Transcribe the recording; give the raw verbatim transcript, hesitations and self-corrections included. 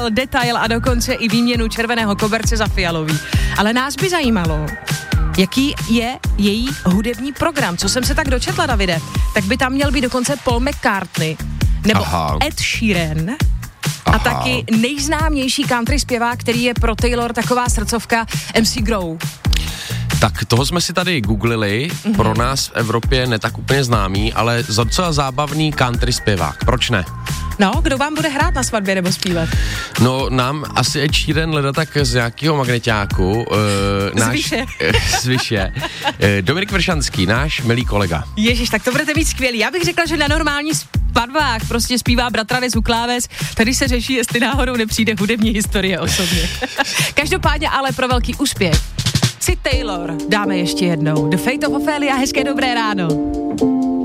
udělal detail a dokonce i výměnu červeného koberce za fialový. Ale nás by zajímalo, jaký je její hudební program. Co jsem se tak dočetla, Davide, tak by tam měl být dokonce Paul McCartney nebo Aha. Ed Sheeran a Aha. taky nejznámější country zpěvák, který je pro Taylor taková srdcovka, M C Grow. Tak toho jsme si tady googlili, mm-hmm. pro nás v Evropě ne tak úplně známý, ale docela zábavný country zpěvák. Proč ne? No, kdo vám bude hrát na svatbě nebo zpívat? No, nám asi Ed Sheeran leda tak z nějakého magneťáku. Uh, náš, z Vyše. z Vyše. Uh, Dominik Vršanský, náš milý kolega. Ježiš, tak to budete být skvělý. Já bych řekla, že na normální svatbách prostě zpívá bratranec u kláves. Tady se řeší, jestli náhodou nepřijde hudební historie osobně. Každopádně ale pro velký úspěch si Taylor dáme ještě jednou. The Fate of Ophelia, hezké dobré ráno.